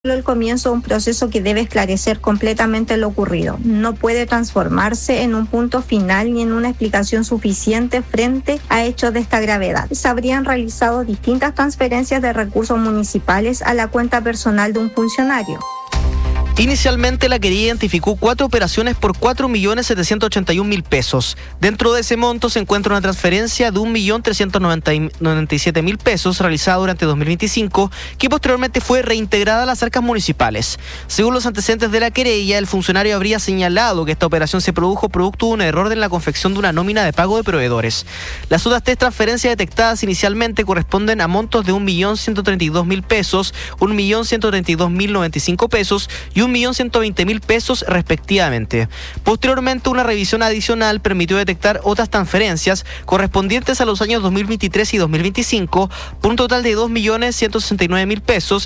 el comienzo de un proceso que debe esclarecer completamente lo ocurrido. No puede transformarse en un punto final ni en una explicación suficiente frente a hechos de esta gravedad. Se habrían realizado distintas transferencias de recursos municipales a la cuenta personal de un funcionario. Inicialmente la querella identificó 4 operaciones por 4.781.000 pesos. Dentro de ese monto se encuentra una transferencia de 1.397.000 pesos realizada durante 2025, que posteriormente fue reintegrada a las arcas municipales. Según los antecedentes de la querella, el funcionario habría señalado que esta operación se produjo producto de un error en la confección de una nómina de pago de proveedores. Las otras 3 transferencias detectadas inicialmente corresponden a montos de 1.132.000 pesos, 1.132.095 pesos y 1.120.000 pesos respectivamente. Posteriormente, una revisión adicional permitió detectar otras transferencias correspondientes a los años 2023 y 2025 por un total de 2.169.000 pesos,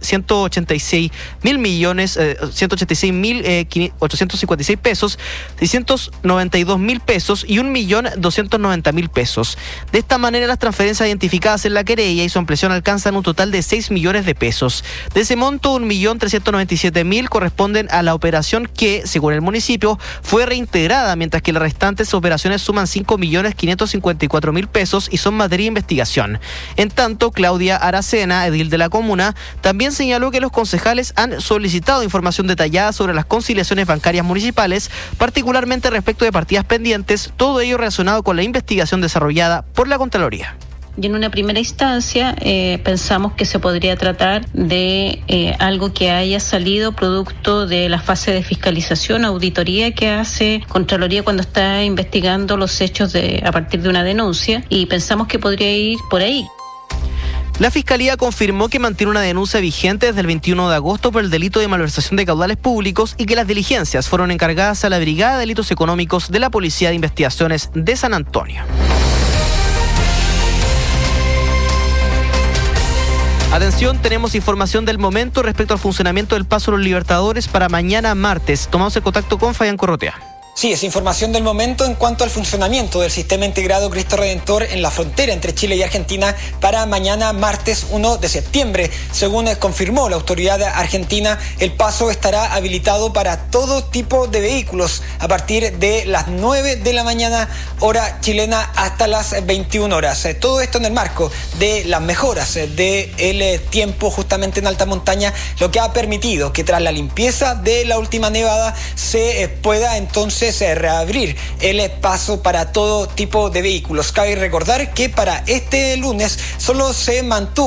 186.856 pesos, 692.000 pesos y 1.290.000 pesos. De esta manera, las transferencias identificadas en la querella y su ampliación alcanzan un total de 6 millones de pesos. De ese monto, 1.397.000 corresponden a la operación que, según el municipio, fue reintegrada, mientras que las restantes operaciones suman 5.554.000 pesos y son materia de investigación. En tanto, Claudia Aracena, edil de la comuna, también señaló que los concejales han solicitado información detallada sobre las conciliaciones bancarias municipales, particularmente respecto de partidas pendientes, todo ello relacionado con la investigación desarrollada por la Contraloría. Y en una primera instancia pensamos que se podría tratar de algo que haya salido producto de la fase de fiscalización, auditoría que hace Contraloría cuando está investigando los hechos a partir de una denuncia, y pensamos que podría ir por ahí. La Fiscalía confirmó que mantiene una denuncia vigente desde el 21 de agosto por el delito de malversación de caudales públicos y que las diligencias fueron encargadas a la Brigada de Delitos Económicos de la Policía de Investigaciones de San Antonio. Atención, tenemos información del momento respecto al funcionamiento del Paso de los Libertadores para mañana martes. Tomamos el contacto con Fabián Corrotea. Sí, es información del momento en cuanto al funcionamiento del sistema integrado Cristo Redentor en la frontera entre Chile y Argentina para mañana martes 1 de septiembre. Según confirmó la autoridad argentina, el paso estará habilitado para todo tipo de vehículos a partir de las 9 de la mañana, hora chilena, hasta las 21 horas. Todo esto en el marco de las mejoras del tiempo justamente en alta montaña, lo que ha permitido que tras la limpieza de la última nevada se pueda entonces reabrir el paso para todo tipo de vehículos. Cabe recordar que para este lunes solo se mantuvo